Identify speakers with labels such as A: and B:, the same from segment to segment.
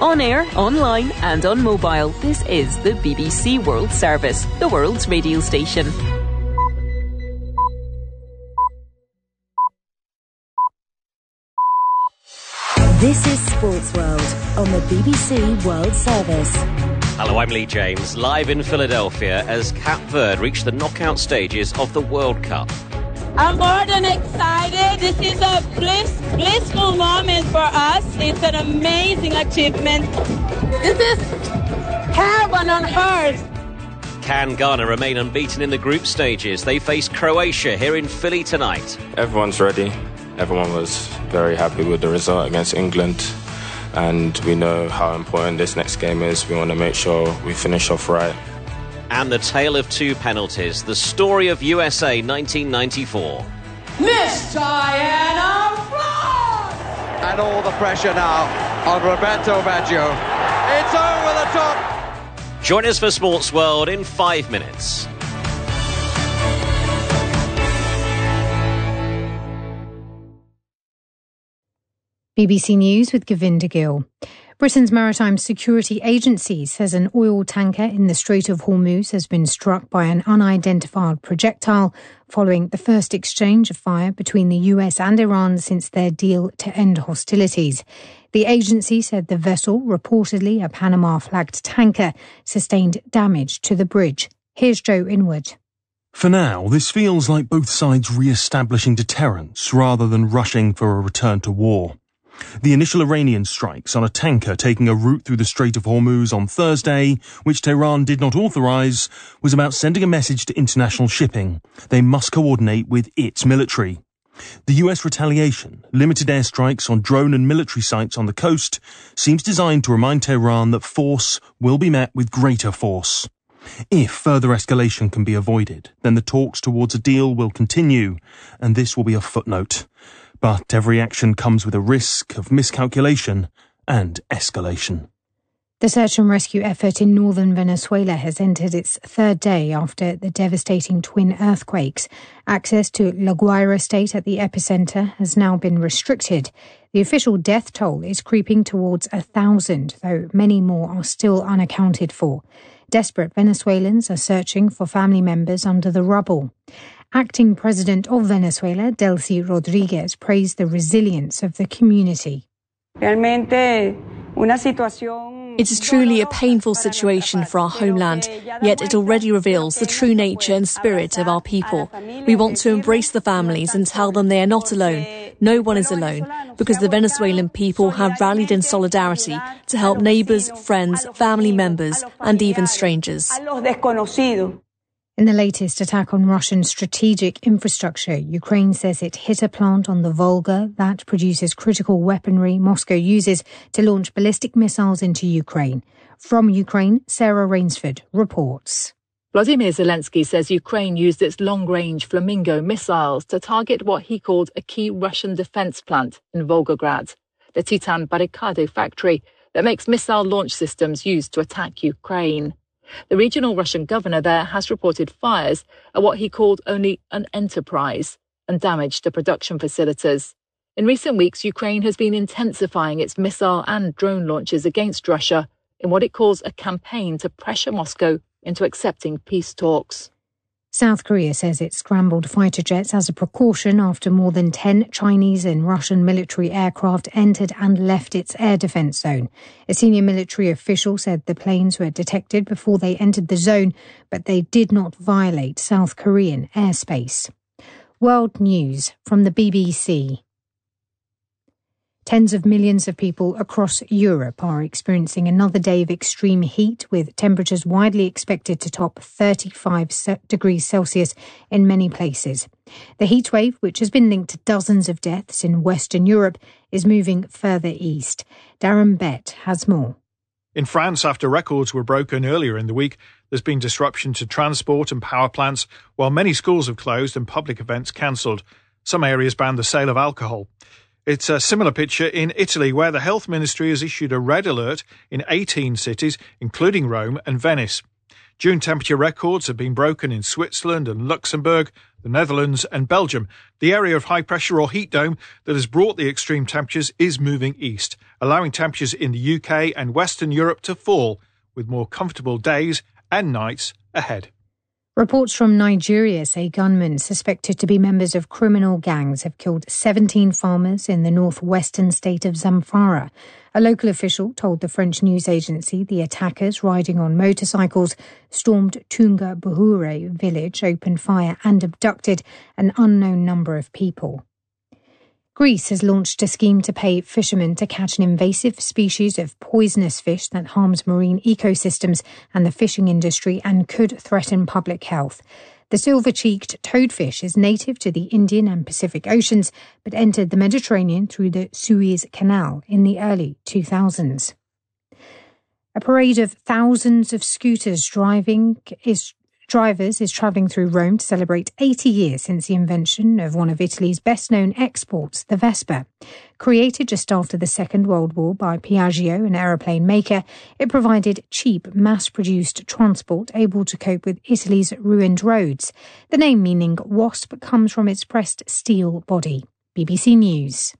A: On air, online and on mobile, this is the BBC World Service, the world's radio station.
B: This is Sports World on the BBC World Service.
C: Hello, I'm Lee James, live in Philadelphia as Cape Verde reach the knockout stages of the World Cup.
D: I'm more than excited. This is a blissful moment for us. It's an amazing achievement. This is heaven on earth.
C: Can Ghana remain unbeaten in the group stages? They face Croatia here in Philly tonight.
E: Everyone's ready. Everyone was very happy with the result against England. And we know how important this next game is. We want to make sure we finish off right.
C: And the tale of two penalties, the story of USA 1994.
F: Miss Diana Ross!
G: And all the pressure now on Roberto Baggio. It's over the top.
C: Join us for Sports World in 5 minutes.
H: BBC News with Govinda Gill. Britain's Maritime Security Agency says an oil tanker in the Strait of Hormuz has been struck by an unidentified projectile following the first exchange of fire between the US and Iran since their deal to end hostilities. The agency said the vessel, reportedly a Panama-flagged tanker, sustained damage to the bridge. Here's Joe Inwood.
I: For now, this feels like both sides re-establishing deterrence rather than rushing for a return to war. The initial Iranian strikes on a tanker taking a route through the Strait of Hormuz on Thursday, which Tehran did not authorise, was about sending a message to international shipping. They must coordinate with its military. The US retaliation, limited airstrikes on drone and military sites on the coast, seems designed to remind Tehran that force will be met with greater force. If further escalation can be avoided, then the talks towards a deal will continue, and this will be a footnote. But every action comes with a risk of miscalculation and escalation.
H: The search and rescue effort in northern Venezuela has entered its third day after the devastating twin earthquakes. Access to La Guaira state at the epicenter has now been restricted. The official death toll is creeping towards 1,000, though many more are still unaccounted for. Desperate Venezuelans are searching for family members under the rubble. Acting President of Venezuela, Delcy Rodriguez, praised the resilience of the community.
J: It is truly a painful situation for our homeland, yet it already reveals the true nature and spirit of our people. We want to embrace the families and tell them they are not alone. No one is alone, because the Venezuelan people have rallied in solidarity to help neighbours, friends, family members, and even strangers.
H: In the latest attack on Russian strategic infrastructure, Ukraine says it hit a plant on the Volga that produces critical weaponry Moscow uses to launch ballistic missiles into Ukraine. From Ukraine, Sarah Rainsford reports.
K: Vladimir Zelensky says Ukraine used its long-range Flamingo missiles to target what he called a key Russian defence plant in Volgograd, the Titan Barricado factory that makes missile launch systems used to attack Ukraine. The regional Russian governor there has reported fires at what he called only an enterprise and damage to production facilities. In recent weeks, Ukraine has been intensifying its missile and drone launches against Russia in what it calls a campaign to pressure Moscow into accepting peace talks.
H: South Korea says it scrambled fighter jets as a precaution after more than 10 Chinese and Russian military aircraft entered and left its air defense zone. A senior military official said the planes were detected before they entered the zone, but they did not violate South Korean airspace. World News from the BBC. Tens of millions of people across Europe are experiencing another day of extreme heat, with temperatures widely expected to top 35 degrees Celsius in many places. The heatwave, which has been linked to dozens of deaths in Western Europe, is moving further east. Darren Bett has more.
L: In France, after records were broken earlier in the week, there's been disruption to transport and power plants, while many schools have closed and public events cancelled. Some areas banned the sale of alcohol. It's a similar picture in Italy, where the health ministry has issued a red alert in 18 cities, including Rome and Venice. June temperature records have been broken in Switzerland and Luxembourg, the Netherlands and Belgium. The area of high pressure or heat dome that has brought the extreme temperatures is moving east. allowing temperatures in the UK and Western Europe to fall, with more comfortable days and nights ahead.
H: Reports from Nigeria say gunmen suspected to be members of criminal gangs have killed 17 farmers in the northwestern state of Zamfara. A local official told the French news agency the attackers, riding on motorcycles, stormed Tunga Buhure village, opened fire and abducted an unknown number of people. Greece has launched a scheme to pay fishermen to catch an invasive species of poisonous fish that harms marine ecosystems and the fishing industry and could threaten public health. The silver-cheeked toadfish is native to the Indian and Pacific Oceans, but entered the Mediterranean through the Suez Canal in the early 2000s. A parade of thousands of scooters drivers is travelling through Rome to celebrate 80 years since the invention of one of Italy's best-known exports, the Vespa. Created just after the Second World War by Piaggio, an aeroplane maker, it provided cheap, mass-produced transport able to cope with Italy's ruined roads. The name meaning wasp comes from its pressed steel body. BBC News.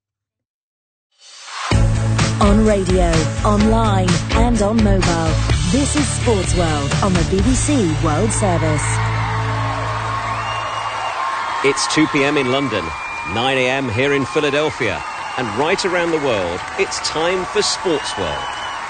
B: On radio, online and on mobile. This is Sports World on the BBC World Service.
C: It's 2 p.m. in London, 9 a.m. here in Philadelphia, and right around the world, it's time for Sports World.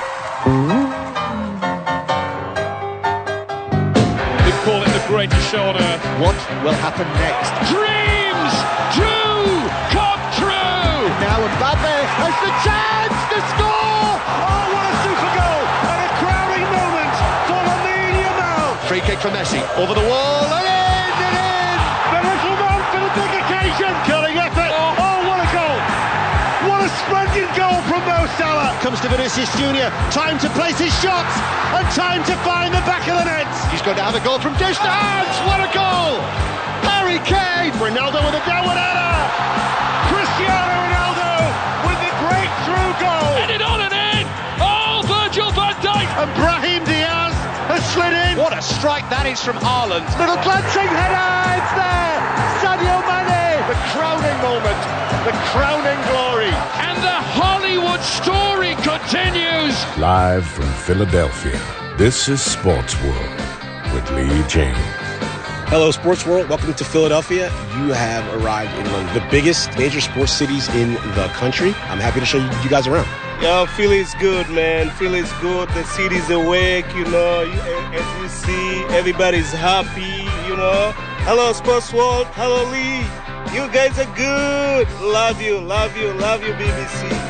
M: They call it the greatest show on earth.
N: What will happen next?
M: Dreams do come true!
N: Now Mbappe has the chance to score!
M: Oh, what a super goal! And a crowning moment for Lamine Yamal.
N: Free kick for Messi, over the wall, and in!
M: The little man for the big occasion!
N: Killing effort! Oh, what a goal!
M: What a splendid goal from Mo Salah!
N: Comes to Vinicius Junior, time to place his shots, and time to find the back of the net. He's going to have a goal from distance! What a goal! Harry Kane! Ronaldo with a downward header!
M: Cristiano Ronaldo with the breakthrough goal!
O: Headed on and in! Oh, Virgil van Dijk!
N: And Brahim Diaz has slid in.
O: What a strike that is from Haaland!
N: Little glancing header, it's there! Sadio Mane! The crowning moment, the crowning glory.
O: And the Hollywood story continues!
P: Live from Philadelphia, this is Sports World with Lee James.
Q: Hello, Sports World. Welcome to Philadelphia. You have arrived in one of the biggest major sports cities in the country. I'm happy to show you guys around.
R: Yo, Philly's good, man. Philly's good. The city's awake, you know. As you see, everybody's happy, you know. Hello, Sports World. Hello, Lee. You guys are good. Love you, BBC.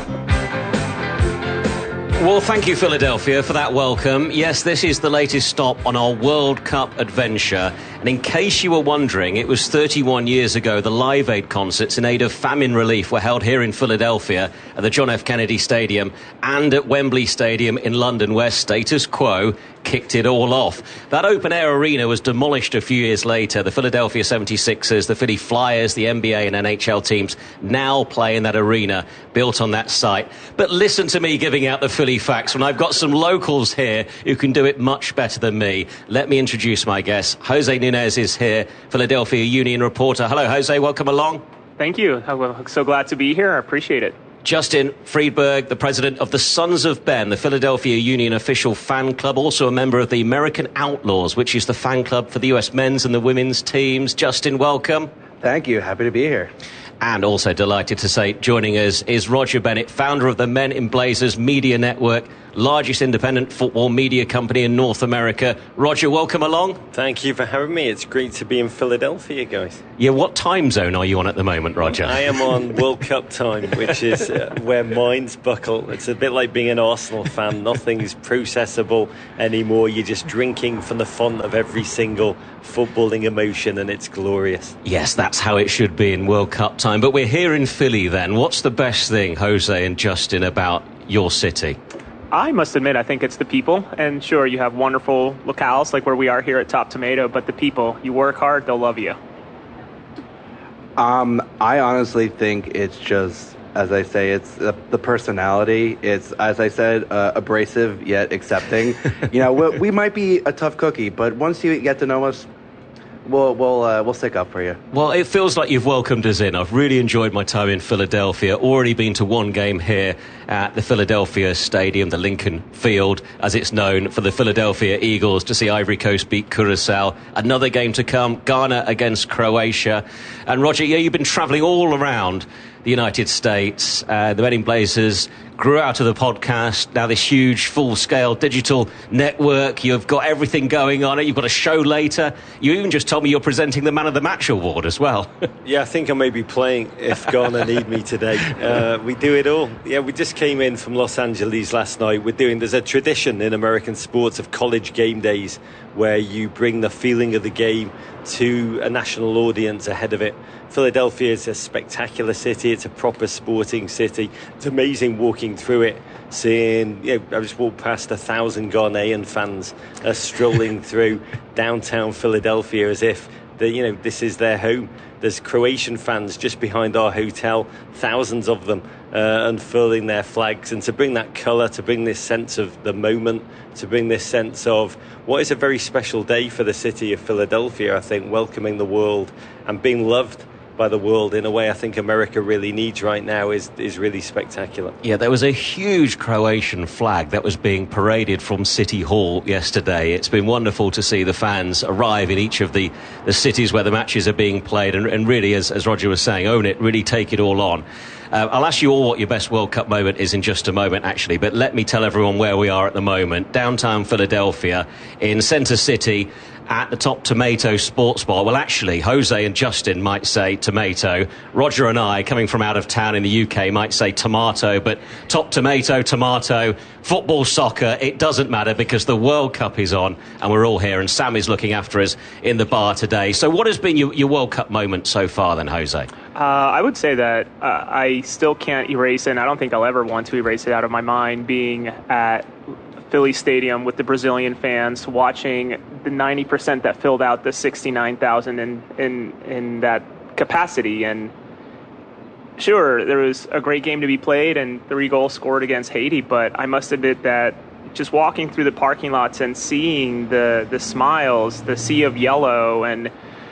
C: Well, thank you, Philadelphia, for that welcome. Yes, this is the latest stop on our World Cup adventure. And in case you were wondering, it was 31 years ago the Live Aid concerts in aid of famine relief were held here in Philadelphia at the John F. Kennedy Stadium and at Wembley Stadium in London, where status quo kicked it all off. That open-air arena was demolished a few years later. The Philadelphia 76ers, the Philly Flyers, the NBA and NHL teams now play in that arena built on that site. But listen to me giving out the Philly facts when I've got some locals here who can do it much better than me. Let me introduce my guest. Jose Nunez is here, Philadelphia Union reporter. Hello, Jose. Welcome along.
S: Thank you. I'm so glad to be here. I appreciate it.
C: Justin Friedberg, the president of the Sons of Ben, the Philadelphia Union official fan club, also a member of the American Outlaws, which is the fan club for the US men's and the women's teams. Justin, welcome.
T: Thank you. Happy to be here.
C: And also delighted to say joining us is Roger Bennett, founder of the Men in Blazers Media Network, largest independent football media company in North America. Roger, welcome along.
U: Thank you for having me. It's great to be in Philadelphia, guys.
C: Yeah, what time zone are you on at the moment, Roger?
U: I am on World Cup time, which is where minds buckle. It's a bit like being an Arsenal fan. Nothing's processable anymore. You're just drinking from the font of every single footballing emotion, and it's glorious.
C: Yes, that's how it should be in World Cup time. But we're here in Philly then. What's the best thing, Jose and Justin, about your city?
S: I must admit, I think it's the people. And sure, you have wonderful locales like where we are here at Top Tomato, but the people, you work hard, they'll love you.
T: I honestly think it's just, as I say, it's the personality. It's, as I said, abrasive yet accepting. You know, we might be a tough cookie, but once you get to know us, We'll stick up for you.
C: Well, it feels like you've welcomed us in. I've really enjoyed my time in Philadelphia. Already been to one game here at the Philadelphia Stadium, the Lincoln Field, as it's known, for the Philadelphia Eagles to see Ivory Coast beat Curacao. Another game to come, Ghana against Croatia. And Roger, you've been travelling all around the United States. The Reading Blazers grew out of the podcast. Now this huge, full-scale digital network. You've got everything going on it. You've got a show later. You even just told me you're presenting the Man of the Match award as well.
U: Yeah, I think I may be playing if Ghana need me today. We do it all. Yeah, we just came in from Los Angeles last night. There's a tradition in American sports of college game days where you bring the feeling of the game to a national audience ahead of it. Philadelphia is a spectacular city. It's a proper sporting city. It's amazing walking through it, seeing, I just walked past 1,000 Ghanaian fans strolling through downtown Philadelphia as if this is their home. There's Croatian fans just behind our hotel, thousands of them, unfurling their flags. And to bring that colour, to bring this sense of the moment, to bring this sense of what is a very special day for the city of Philadelphia, I think, welcoming the world and being loved by the world in a way I think America really needs right now is really spectacular.
C: Yeah, there was a huge Croatian flag that was being paraded from City Hall yesterday. It's been wonderful to see the fans arrive in each of the cities where the matches are being played and really, as Roger was saying, own it, really take it all on. I'll ask you all what your best World Cup moment is in just a moment, actually, but let me tell everyone where we are at the moment. Downtown Philadelphia, in Center City, at the Top Tomato Sports Bar. Well, actually, Jose and Justin might say tomato. Roger and I, coming from out of town in the UK, might say tomato. But Top Tomato, tomato, football, soccer, it doesn't matter because the World Cup is on and we're all here. And Sam is looking after us in the bar today. So what has been your World Cup moment so far then, Jose?
S: I would say that I still can't erase it, and I don't think I'll ever want to erase it out of my mind, being at Philly Stadium with the Brazilian fans, watching the 90% that filled out the 69,000 in that capacity. And sure, there was a great game to be played and 3 goals scored against Haiti, but I must admit that just walking through the parking lots and seeing the smiles, the sea of yellow, and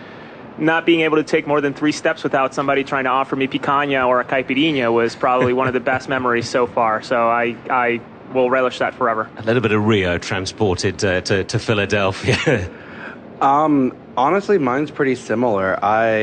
S: not being able to take more than 3 steps without somebody trying to offer me picanha or a caipirinha was probably one of the best memories so far. So I will relish that forever.
C: A little bit of Rio transported to Philadelphia.
T: Honestly, mine's pretty similar.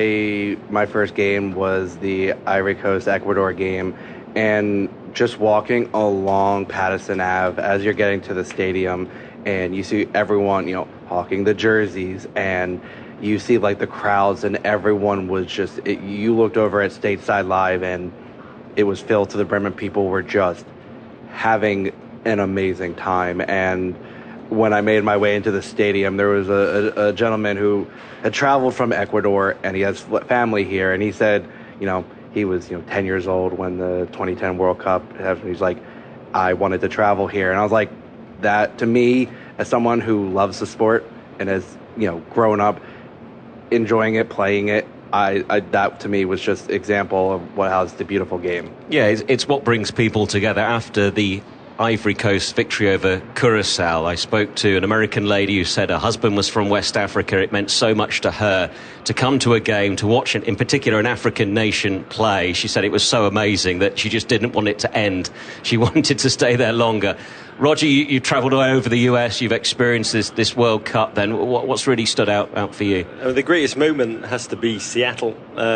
T: My first game was the Ivory Coast Ecuador game, and just walking along Patterson Ave as you're getting to the stadium, and you see everyone, hawking the jerseys, and you see like the crowds, and everyone was just. You looked over at Stateside Live, and it was filled to the brim, and people were just having an amazing time. And when I made my way into the stadium, there was a gentleman who had traveled from Ecuador, and he has family here, and he said, he was 10 years old when the 2010 World Cup happened. He's like, I wanted to travel here. And I was like, that to me, as someone who loves the sport and has grown up enjoying it, playing it, that to me was just example of how it's a beautiful game.
C: Yeah, it's what brings people together. After the Ivory Coast victory over Curacao, I spoke to an American lady who said her husband was from West Africa. It meant so much to her to come to a game, to watch, in particular, an African nation play. She said it was so amazing that she just didn't want it to end. She wanted to stay there longer. Roger, you travelled all over the US. You've experienced this World Cup. Then what's really stood out for you?
U: The greatest moment has to be Seattle.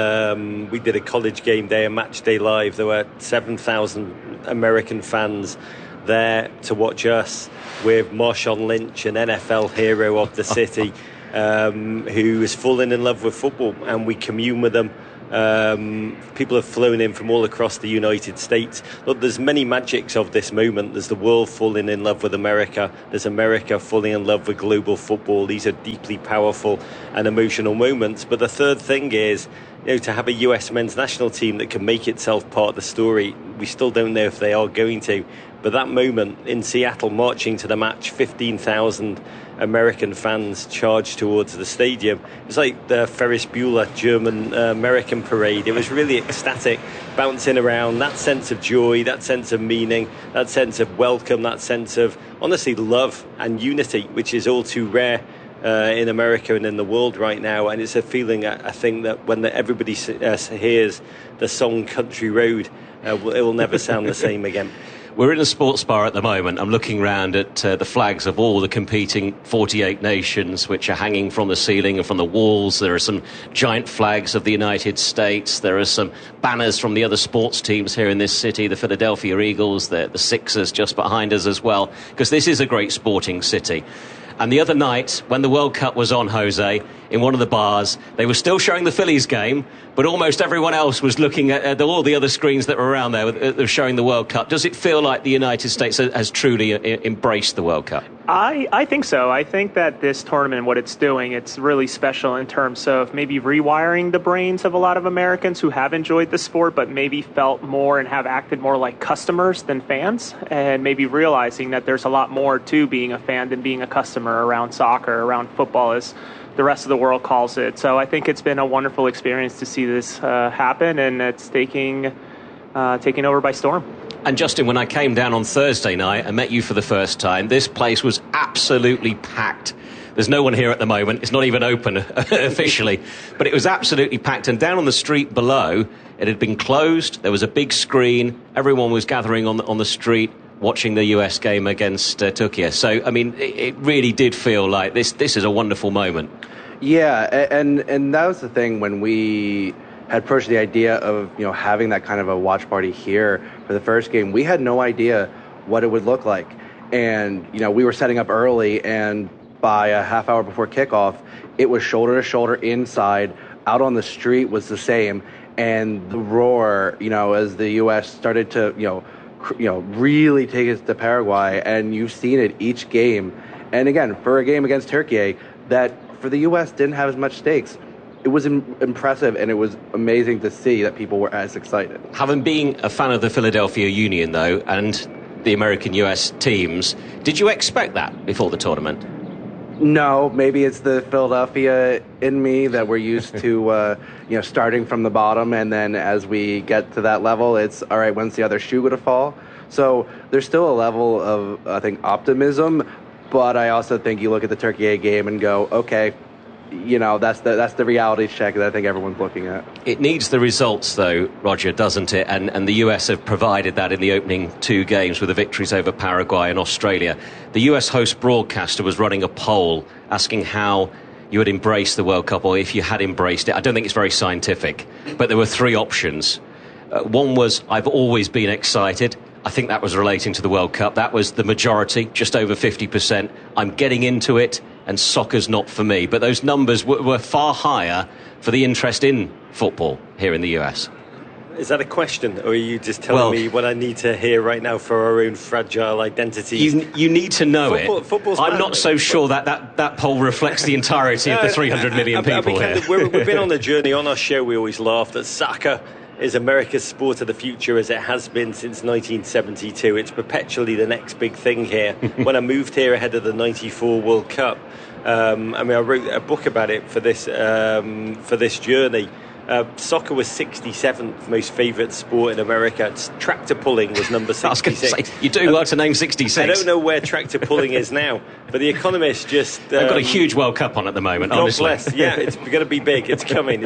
U: We did a college game day, a match day live. There were 7,000 American fans there to watch us with Marshawn Lynch, an NFL hero of the city, who has fallen in love with football, and we commune with them. People have flown in from all across the United States. Look, there's many magics of this moment. There's the world falling in love with America. There's America falling in love with global football. These are deeply powerful and emotional moments. But the third thing is, to have a US men's national team that can make itself part of the story. We still don't know if they are going to. But that moment in Seattle, marching to the match, 15,000 American fans charged towards the stadium. It was like the Ferris Bueller German-American parade. It was really ecstatic, bouncing around, that sense of joy, that sense of meaning, that sense of welcome, that sense of, honestly, love and unity, which is all too rare in America and in the world right now, and it's a feeling I think that when everybody hears the song Country Road, it will never sound the same again.
C: We're in a sports bar at the moment. I'm looking around at the flags of all the competing 48 nations, which are hanging from the ceiling and from the walls. There are some giant flags of the United States. There are some banners from the other sports teams here in this city, the Philadelphia Eagles, the Sixers just behind us as well, because this is a great sporting city. And the other night, when the World Cup was on, Jose, in one of the bars, they were still showing the Phillies game, but almost everyone else was looking at all the other screens that were around there showing the World Cup. Does it feel like the United States has truly embraced the World Cup?
S: I think so. I think that this tournament, what it's doing, it's really special in terms of maybe rewiring the brains of a lot of Americans who have enjoyed the sport, but maybe felt more and have acted more like customers than fans, and maybe realizing that there's a lot more to being a fan than being a customer around soccer, around football, as the rest of the world calls it. So I think it's been a wonderful experience to see this happen, and it's taking over by storm.
C: And Justin, when I came down on Thursday night and met you for the first time, this place was absolutely packed. There's no one here at the moment. It's not even open officially, but it was absolutely packed. And down on the street below, it had been closed. There was a big screen. Everyone was gathering on the street watching the US game against Turkey. So, I mean, it really did feel like this is a wonderful moment.
T: Yeah, and that was the thing when we had approached the idea of, having that kind of a watch party here for the first game. We had no idea what it would look like. And, we were setting up early, and by a half hour before kickoff, it was shoulder to shoulder inside. Out on the street was the same. And the roar, as the U.S. started to, really take it to Paraguay, and you've seen it each game. And again, for a game against Turkey, that for the U.S. didn't have as much stakes. It was impressive, and it was amazing to see that people were as excited.
C: Having been a fan of the Philadelphia Union, though, and the American-US teams, did you expect that before the tournament?
T: No, maybe it's the Philadelphia in me that we're used to, starting from the bottom, and then as we get to that level, it's, all right, when's the other shoe going to fall? So there's still a level of, I think, optimism, but I also think you look at the Turkey game and go, okay, that's the reality check that I think everyone's looking at.
C: It needs the results, though, Roger, doesn't it? And the US have provided that in the opening two games with the victories over Paraguay and Australia. The US host broadcaster was running a poll asking how you would embrace the World Cup, or if you had embraced it. I don't think it's very scientific, but there were three options. One was, I've always been excited. I think that was relating to the World Cup. That was the majority, just over 50%. I'm getting into it, and soccer's not for me. But those numbers were far higher for the interest in football here in the US.
U: Is that a question, or are you just telling me what I need to hear right now for our own fragile identities?
C: You need to know
U: Football's
C: I'm not so sure that poll reflects the entirety of the 300 million people here.
U: We've been on a journey. On our show, we always laugh that soccer is America's sport of the future, as it has been since 1972. It's perpetually the next big thing here. When I moved here ahead of the 94 World Cup, I wrote a book about it for this journey. Soccer was 67th most favourite sport in America. Tractor pulling was number 66. I was going to
C: say, you do like to name 66.
U: I don't know where tractor pulling is now, but The Economist just...
C: They've got a huge World Cup on at the moment, honestly.
U: God bless. Yeah, it's going to be big. It's coming.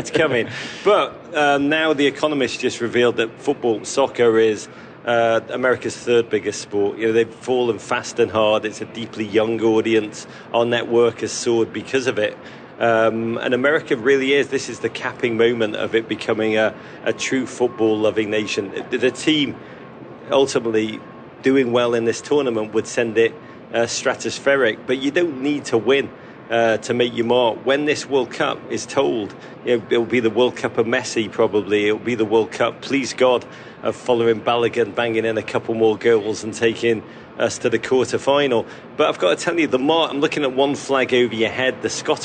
U: But now The Economist just revealed that soccer is America's third biggest sport. They've fallen fast and hard. It's a deeply young audience. Our network has soared because of it. And America really this is the capping moment of it becoming a true football-loving nation. The team ultimately doing well in this tournament would send it stratospheric, but you don't need to win to make your mark. When this World Cup is told, it'll be the World Cup of Messi probably. It'll be the World Cup, please God, of following Balogun banging in a couple more goals and taking us to the quarter-final. But I've got to tell you, I'm looking at one flag over your head, the Scottish